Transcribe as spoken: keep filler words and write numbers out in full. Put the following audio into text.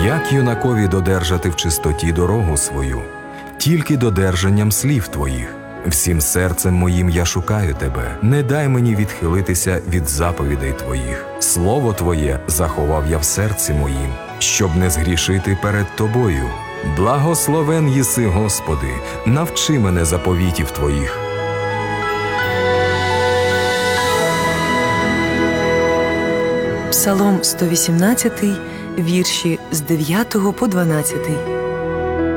Як юнакові додержати в чистоті дорогу свою? Тільки додержанням слів Твоїх. Всім серцем моїм я шукаю Тебе. Не дай мені відхилитися від заповідей Твоїх. Слово Твоє заховав я в серці моїм, щоб не згрішити перед Тобою. Благословен єси, Господи, навчи мене заповітів Твоїх. Псалом сто вісімнадцятий, вірші з дев'ятого по дванадцятий.